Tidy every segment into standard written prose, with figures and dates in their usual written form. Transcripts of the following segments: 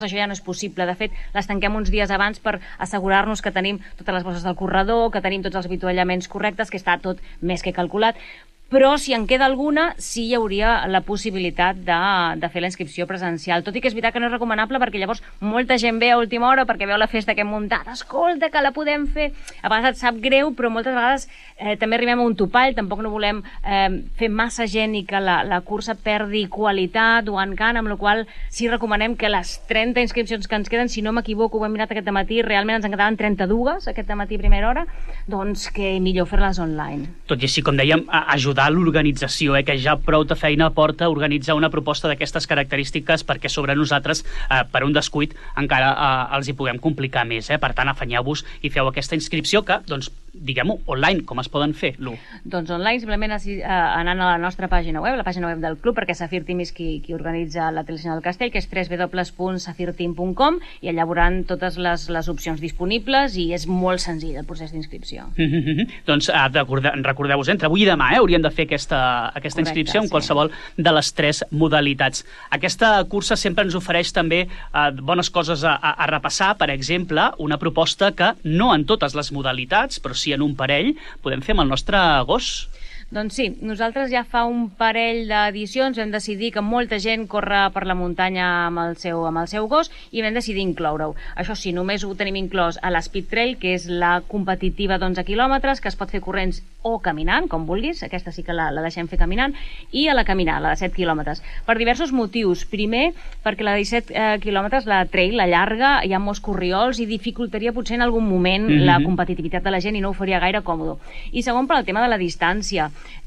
això ja no és possible. De fet, les tanquem uns dies abans per assegurar-nos que tenim totes les bosses del corredor, que tenim tots els avituallaments correctes, que està tot més que calculat. Però si en queda alguna, sí hi hauria la possibilitat de fer la inscripció presencial. Tot i que és veritat que no és recomanable perquè llavors molta gent ve a última hora perquè veu la festa que hem muntat. Escolta, que la podem fer. A vegades et sap greu, però moltes vegades també arribem a un topall. Tampoc no volem fer massa gent i que la cursa perdi qualitat o encant, amb la qual sí recomanem que les 30 inscripcions que ens queden, si no m'equivoco, ho hem mirat aquest matí, realment ens en quedaven 32 aquest matí a primera hora, doncs que millor fer-les online. Tot i així, com dèiem, ajudar l'organització, que ja prou de feina porta organitzar una proposta d'aquestes característiques perquè sobre nosaltres, per un descuit, encara els hi puguem complicar més. Per tant, afanyeu-vos i feu aquesta inscripció que, doncs, diguem-ho, online, com es poden fer, Lu? Doncs online, simplement anant a la nostra pàgina web, la pàgina web del club, perquè Safir Team és qui organitza la Telesenyal del Castell, que és www.safirteam.com, i allà veuran totes les opcions disponibles i és molt senzill el procés d'inscripció. Doncs recordeu-vos, entre avui i demà hauríem de fer aquesta inscripció en qualsevol de les 3 modalitats. Aquesta cursa sempre ens ofereix també bones coses a repassar, per exemple, una proposta que no en totes les modalitats, però sí en un parell, podem fer amb el nostre gos. Doncs sí, nosaltres ja fa un parell d'edicions vam decidir que molta gent corre per la muntanya amb el seu gos i vam decidir incloure-ho. Això sí, només ho tenim inclòs a l'Speed Trail, que és la competitiva d'11 quilòmetres, que es pot fer corrents o caminant, com vulguis, aquesta sí que la deixem fer caminant, i a la caminada, la de 7 quilòmetres. Per diversos motius. Primer, perquè la de 17 quilòmetres, la trail, la llarga, hi ha molts corriols i dificultaria potser en algun moment la competitivitat de la gent i no ho faria gaire còmode. I segon, per al tema de la distància.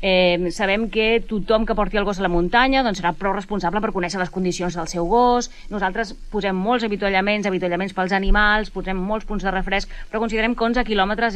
Sabem que tothom que porti el gos a la muntanya doncs serà prou responsable per conèixer les condicions del seu gos. Nosaltres posem molts avituallaments pels animals, posem molts punts de refresc, però considerem que 11 quilòmetres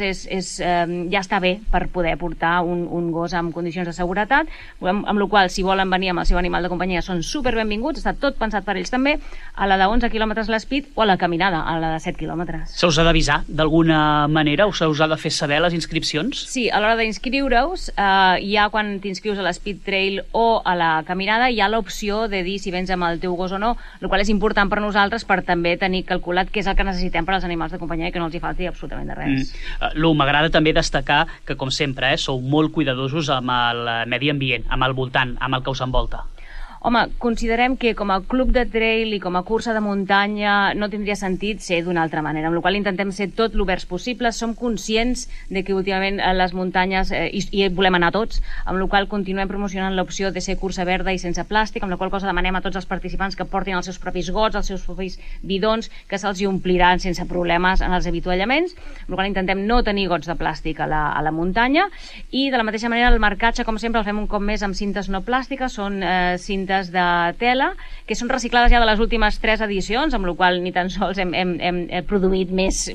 ja està bé per poder portar un gos amb condicions de seguretat, amb la qual si volen venir amb el seu animal de companyia són super benvinguts, està tot pensat per ells també, a la de 11 quilòmetres l'Speed o a la caminada, a la de 7 quilòmetres. Se us ha d'avisar d'alguna manera o se us ha de fer saber les inscripcions? Sí, a l'hora d'inscriure-us ja quan t'inscrius a l'Speed Trail o a la caminada hi ha l'opció de dir si vens amb el teu gos o no, el qual és important per nosaltres per també tenir calculat què és el que necessitem per als animals de companyia i que no els hi falti absolutament de res. Lu, m'agrada també destacar que, com sempre, sou molt cuidadosos amb el medi ambient, amb el voltant, amb el que us envolta. Home, considerem que com a club de trail i com a cursa de muntanya no tindria sentit ser d'una altra manera, amb la qual intentem ser tot l'oberts possible. Som conscients de que últimament les muntanyes, i volem anar tots, amb la qual continuem promocionant l'opció de ser cursa verda i sense plàstic, amb la qual cosa demanem a tots els participants que portin els seus propis gots, els seus propis bidons, que se'ls hi ompliran sense problemes en els avituallaments, amb la qual intentem no tenir gots de plàstic a la muntanya, i de la mateixa manera el marcatge, com sempre, el fem un cop més amb cintes no plàstiques, són cintes de tela, que són reciclades ja de les últimes 3 edicions, amb la qual ni tan sols hem produït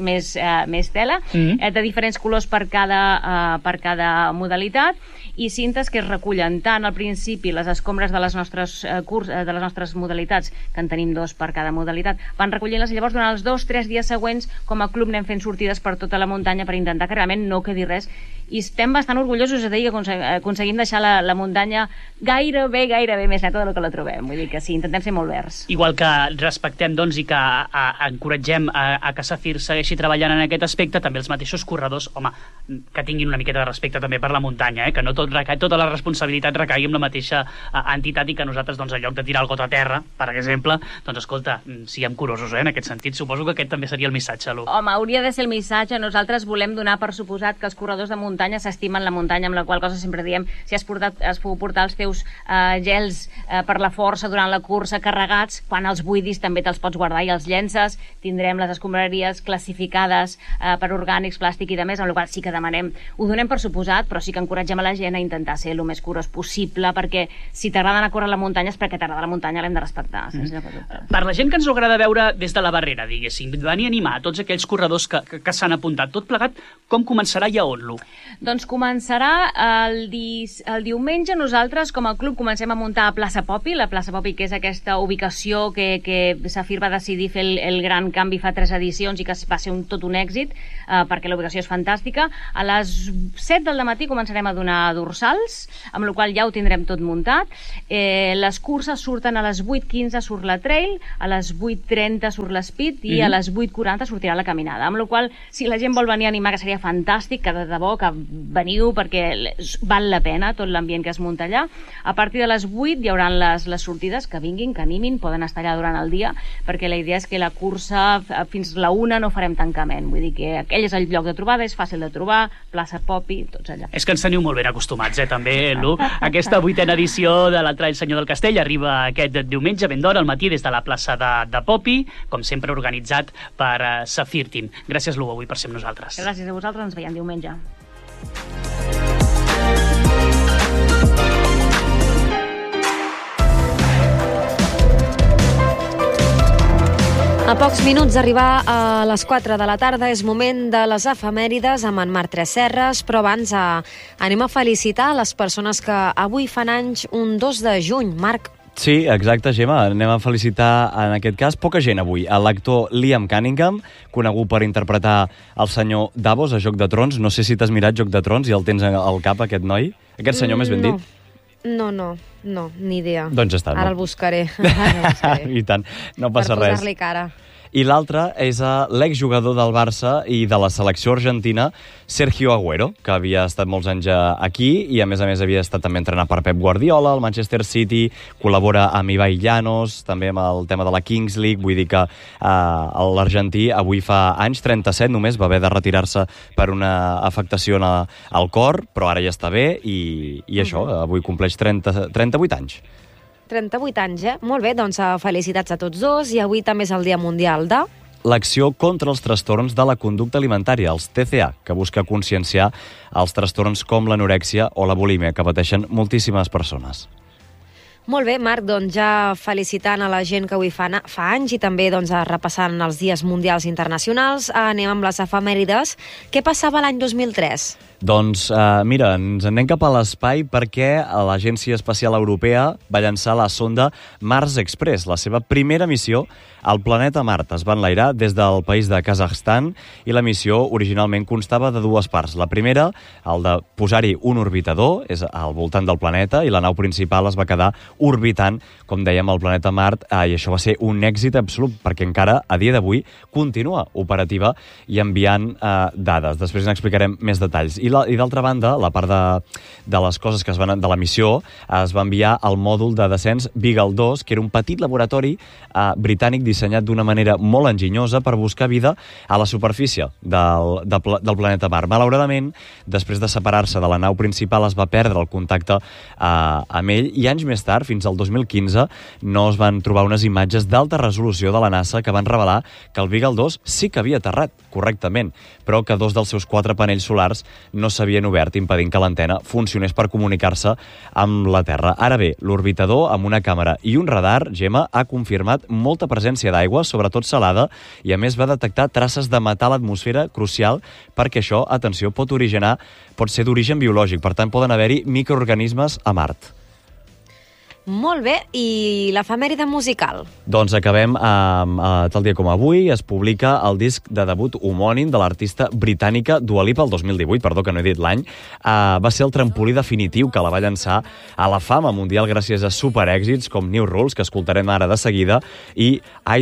més tela, de diferents colors per cada modalitat, i cintes que es recullen tant al principi les escombres de les nostres modalitats, que en tenim 2 per cada modalitat, van recollint-les i llavors durant els 2-3 dies següents com a club anem fent sortides per tota la muntanya per intentar que realment no quedi res, i estem bastant orgullosos de dir que aconseguim deixar la muntanya gairebé més neta del que la trobem, vull dir que sí, intentem ser molt verds. Igual que respectem doncs i que encoratgem a que Safir segueixi treballant en aquest aspecte, també els mateixos corredors, home, que tinguin una miqueta de respecte també per la muntanya, que no tota la responsabilitat recaigui amb la mateixa entitat i que nosaltres, doncs, en lloc de tirar el got a terra, per exemple, doncs, escolta, siguem curosos, en aquest sentit. Suposo que aquest també seria el missatge, Lu. Home, hauria de ser el missatge. Nosaltres volem donar per suposat que els corredors de muntanya s'estimen la muntanya, amb la qual cosa sempre diem, si has pogut portar els teus gels per la força durant la cursa carregats, quan els buidis també te'ls pots guardar i els llences. Tindrem les escombraries classificades per orgànics, plàstic i demés, amb la qual sí que demanem, ho donem per suposat, però sí que encoratgem a la gent a intentar ser el més curós possible, perquè si t'agrada anar a córrer a la muntanya és perquè t'agrada la muntanya, l'hem de respectar, sense cap dubte. Per la gent que ens ho agrada veure des de la barrera, diguéssim, venir a animar tots aquells corredors que s'han apuntat, tot plegat, com començarà i a on, Lu? Doncs començarà el diumenge. Nosaltres, com a club, comencem a muntar a Plaça Popi. La Plaça Popi, que és aquesta ubicació que Safir va decidir fer el gran canvi fa 3 edicions i que va ser tot un èxit, perquè la ubicació és fantàstica. A les 7 del matí començarem a donar dorsals, amb la qual ja ho tindrem tot muntat. Les curses surten a les 8:15 surt la trail, a les 8:30 surt l'speed i a les 8:40 sortirà la caminada. Amb la qual, si la gent vol venir a animar, que seria fantàstic, que de debò que veniu, perquè val la pena tot l'ambient que es munta allà. A partir de les 8 hi haurà les sortides, que vinguin, que animin, poden estar allà durant el dia, perquè la idea és que la cursa fins la 1 no farem tancament. Vull dir que aquell és el lloc de trobada, és fàcil de trobar, Plaça Popi, tots allà. És que ens teniu molt ben acostumats, també, Lu. Aquesta 8a edició de la Trail Senyor del Castell arriba aquest diumenge, ben d'hora, al matí, des de la plaça de Popi, com sempre organitzat per Safir Team. Gràcies, Lu, avui per ser amb nosaltres. Gràcies a vosaltres, ens veiem diumenge. A pocs minuts d'arribar a les 4 de la tarda és moment de les efemèrides amb en Marc Tresserras, però abans anem a felicitar les persones que avui fan anys un 2 de juny. Marc. Sí, exacte, Gemma. Anem a felicitar, en aquest cas, poca gent avui. L'actor Liam Cunningham, conegut per interpretar el senyor Davos a Joc de Trons. No sé si t'has mirat Joc de Trons i el tens al cap, aquest noi. Aquest senyor, més ben dit. No, ni idea. Doncs ja està. Ara el buscaré. I tant, no passa res. Per posar-li cara. I l'altre és l'exjugador del Barça i de la selecció argentina, Sergio Agüero, que havia estat molts anys aquí i a més havia estat també entrenat per Pep Guardiola, al Manchester City, col·labora amb Ibai Llanos, també amb el tema de la Kings League, vull dir que l'argentí avui fa anys, 37 només, va haver de retirar-se per una afectació al cor, però ara ja està bé i això, avui compleix 38 anys. 38 anys, Molt bé, doncs felicitats a tots dos i avui també és el Dia Mundial de... L'acció contra els trastorns de la conducta alimentària, els TCA, que busca conscienciar els trastorns com l'anorèxia o la bulímia, que pateixen moltíssimes persones. Molt bé, Marc, doncs ja felicitant a la gent que avui fa anys i també doncs, repassant els dies mundials internacionals, anem amb les efemèrides. Què passava l'any 2003? Doncs, mira, ens anem cap a l'espai perquè l'Agència Espacial Europea va llançar la sonda Mars Express, la seva primera missió al planeta Mart. Es va enlairar des del país de Kazakhstan i la missió originalment constava de 2 parts. La primera, el de posar-hi un orbitador, és al voltant del planeta, i la nau principal es va quedar orbitant, com dèiem, el planeta Mart, i això va ser un èxit absolut, perquè encara, a dia d'avui, continua operativa i enviant dades. Després n'explicarem més detalls. I d'altra banda, la part de les coses que de la missió, es va enviar el mòdul de descens Beagle 2, que era un petit laboratori britànic dissenyat d'una manera molt enginyosa per buscar vida a la superfície del planeta Mart. Malauradament, després de separar-se de la nau principal, es va perdre el contacte amb ell i anys més tard, fins al 2015, no es van trobar unes imatges d'alta resolució de la NASA que van revelar que el Beagle 2 sí que havia aterrat correctament, però que 2 dels seus 4 panells solars no s'havien obert, impedint que l'antena funcionés per comunicar-se amb la Terra. Ara bé, l'orbitador, amb una càmera i un radar, Gemma, ha confirmat molta presència d'aigua, sobretot salada, i a més va detectar traces de metà a l'atmosfera, crucial, perquè això, atenció, pot ser d'origen biològic, per tant poden haver-hi microorganismes a Mart. Molt bé, i l'efemèride musical? Doncs acabem tal dia com avui, es publica el disc de debut homònim de l'artista britànica Dua Lipa el 2018, perdó que no he dit l'any. Va ser el trampolí definitiu que la va llançar a la fama mundial gràcies a superèxits com New Rules, que escoltarem ara de seguida, i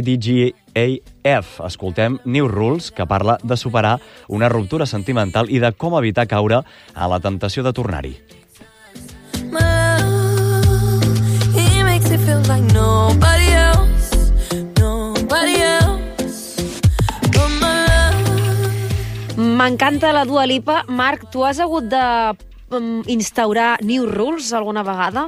IDGAF. Escoltem New Rules, que parla de superar una ruptura sentimental i de com evitar caure a la temptació de tornar-hi. Feels like nobody else but my love. M'encanta la Dua Lipa. Marc, tu has hagut de instaurar New Rules alguna vegada?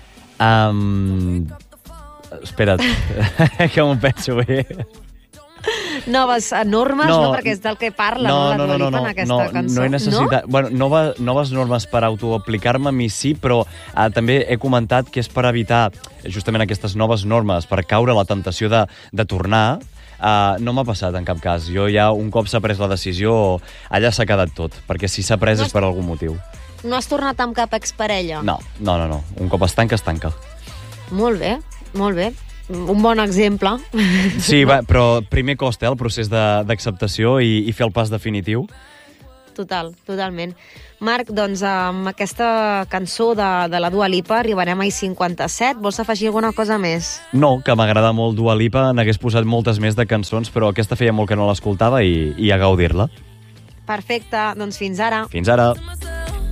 Espera't, que m'ho penso bé. Noves normes, no, perquè és del que parla la Dua Lipa en aquesta cançó. No he necessitat... No? Bueno, noves normes per autoaplicar-me a mi sí, però també he comentat que és per evitar justament aquestes noves normes, per caure a la temptació de tornar. no m'ha passat en cap cas. Jo ja, un cop s'ha pres la decisió, allà s'ha quedat tot, perquè si s'ha pres és per algun motiu. No has tornat amb cap exparella? No. Un cop es tanca, es tanca. Molt bé, molt bé. Un bon exemple. Sí, però primer costa el procés d'acceptació i fer el pas definitiu. Totalment. Marc, doncs amb aquesta cançó de la Dua Lipa arribarem a I57. Vols afegir alguna cosa més? No, que m'agrada molt Dua Lipa, n'hagués posat moltes més de cançons, però aquesta feia molt que no l'escoltava i a gaudir-la. Perfecte, doncs fins ara. Fins ara.